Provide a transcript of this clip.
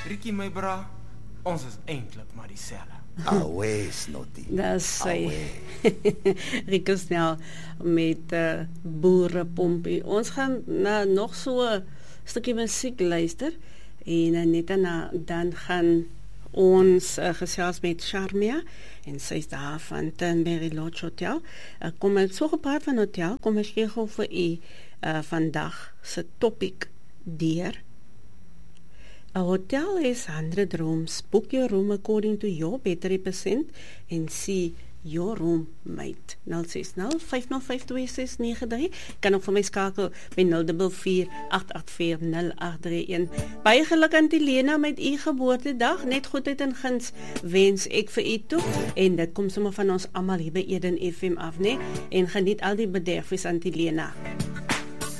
Rikkie, my bra, ons is eintlik maar dieselfde. Away, Snotty. Dis sy. Rico Snell met boerepompie. Ons gaan na nog so 'n stukkie musiek luister en net daarna dan gaan ons gesels met Charmia en sy is daar van Turnberry Lodge Hotel. Kom ek so gepraat van hotel, kom ek gee gou vir u vandag se topic deur. A hotel is 100 rooms. Book your room according to your battery percent and see your room mate. 060-505-2693. Kan ook vir my skakel by 044-884-0831. Baie geluk aan die Lena met u geboortedag. Net goedheid en guns wens ek vir u toe. En dit kom sommer van ons almal hier by Eden FM af, né? En geniet al die bederfies aan die Lena.